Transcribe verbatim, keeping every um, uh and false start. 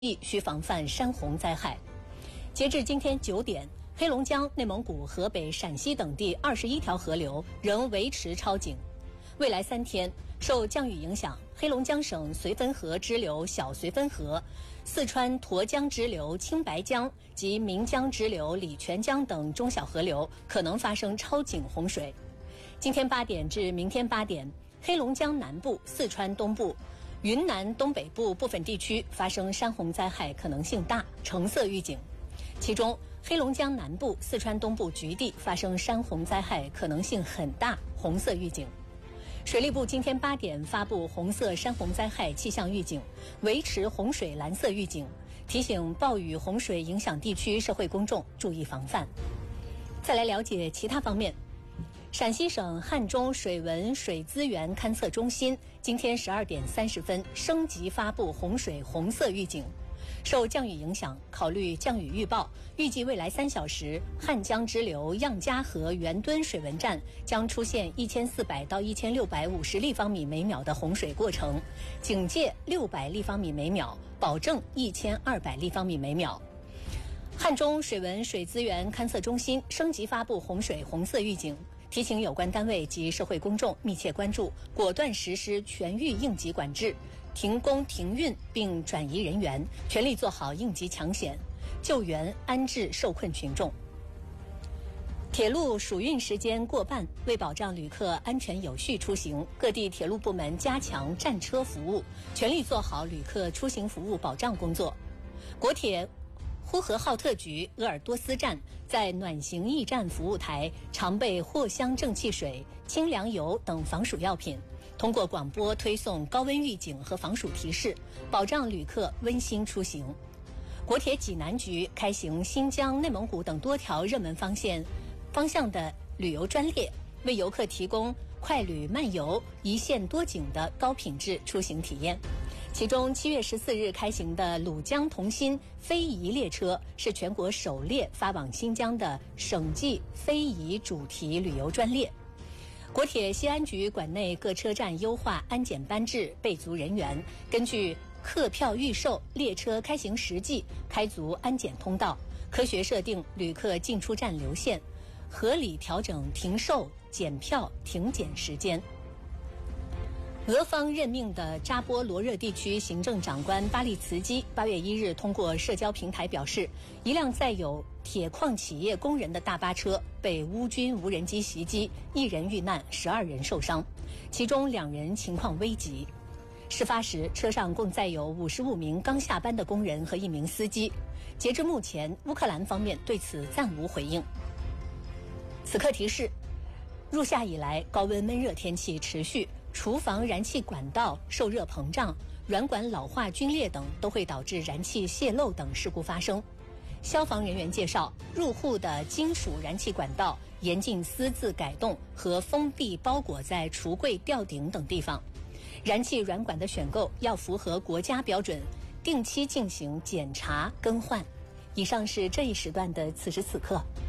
需防范山洪灾害。截至今天九点，黑龙江、内蒙古、河北、陕西等地二十一条河流仍维持超警。未来三天，受降雨影响，黑龙江省绥芬河支流小绥芬河、四川沱江支流青白江及岷江支流礼泉江等中小河流可能发生超警洪水。今天八点至明天八点，黑龙江南部、四川东部、云南东北部部分地区发生山洪灾害可能性大，橙色预警。其中，黑龙江南部、四川东部局地发生山洪灾害可能性很大，红色预警。水利部今天八点发布红色山洪灾害气象预警，维持洪水蓝色预警，提醒暴雨洪水影响地区社会公众注意防范。再来了解其他方面。陕西省汉中水文水资源勘测中心今天十二点三十分升级发布洪水红色预警。受降雨影响，考虑降雨预报，预计未来三小时，汉江支流漾家河元墩水文站将出现一千四百到一千六百五十立方米每秒的洪水过程，警戒六百立方米每秒，保证一千二百立方米每秒。汉中水文水资源勘测中心升级发布洪水红色预警，提醒有关单位及社会公众密切关注，果断实施全域应急管制，停工停运并转移人员，全力做好应急抢险，救援安置受困群众。铁路暑运时间过半，为保障旅客安全有序出行，各地铁路部门加强站车服务，全力做好旅客出行服务保障工作。国铁呼和浩特局鄂尔多斯站在暖行驿站服务台常备藿香正气水、清凉油等防暑药品，通过广播推送高温预警和防暑提示，保障旅客温馨出行。国铁济南局开行新疆、内蒙古等多条热门方向方向的旅游专列，为游客提供快旅慢游、一线多景的高品质出行体验。其中七月十四日开行的鲁江同心非遗列车是全国首列发往新疆的省际非遗主题旅游专列。国铁西安局管内各车站优化安检班制，备足人员，根据客票预售、列车开行实际开足安检通道，科学设定旅客进出站流线，合理调整停售、检票、停检时间。俄方任命的扎波罗热地区行政长官巴利茨基八月一日通过社交平台表示，一辆载有铁矿企业工人的大巴车被乌军无人机袭击，一人遇难，十二人受伤，其中两人情况危急。事发时，车上共载有五十五名刚下班的工人和一名司机。截至目前，乌克兰方面对此暂无回应。此刻提示：入夏以来，高温闷热天气持续，厨房燃气管道受热膨胀、软管老化皲裂等都会导致燃气泄漏等事故发生。消防人员介绍，入户的金属燃气管道严禁私自改动和封闭包裹在橱柜、吊顶等地方。燃气软管的选购要符合国家标准，定期进行检查更换。以上是这一时段的此时此刻。